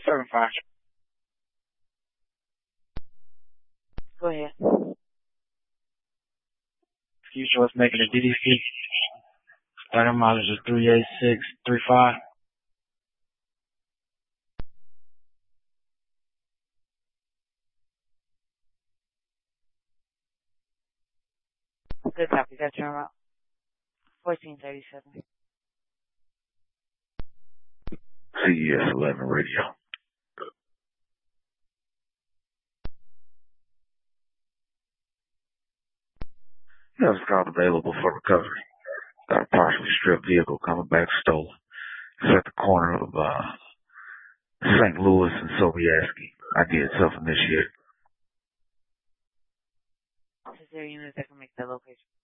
7-5. Go ahead. Future was making a DDC. Starting mileage is 38635. Good copy. Got your route. 1437. CES 11 radio. Yeah, it's called available for recovery. Got a partially stripped vehicle coming back stolen. It's at the corner of St. Louis and Sobieski. I did self-initiate. Is there a unit that can make that location?